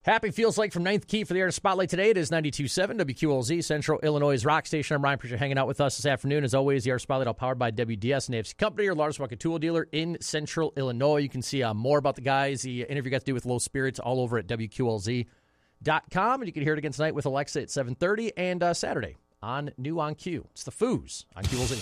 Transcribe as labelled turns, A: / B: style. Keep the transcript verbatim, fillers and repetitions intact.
A: Happy feels like from Ninth Key for the Air Spotlight today. It is ninety-two point seven W Q L Z, Central Illinois' rock station. I'm Ryan Pritchard hanging out with us this afternoon. As always, the Air Spotlight all powered by W D S and A F C Company, your largest market tool dealer in Central Illinois. You can see uh, more about the guys. The interview got to do with Low Spirits all over at W Q L Z dot com. And you can hear it again tonight with Alexa at seven thirty and uh, Saturday on New On Q. It's the Foos on Q L Z.